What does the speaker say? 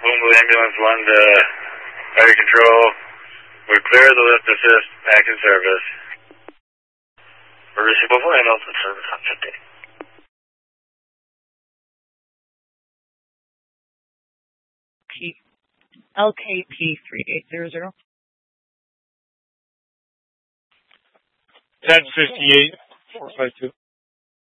Boomville Ambulance 1 to fire control. We're clear of the lift assist, back in service. We're receiving Boomville Ambulance in service on 50. LKP 3800. 1058, 452.